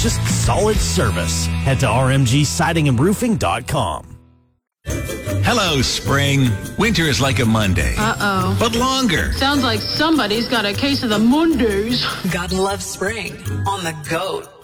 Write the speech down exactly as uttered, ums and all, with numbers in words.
just solid service. Head to R M G siding and roofing dot com. Hello, spring. Winter is like a Monday. Uh-oh. But longer. Sounds like somebody's got a case of the Mondays. Gotta love spring on the goat.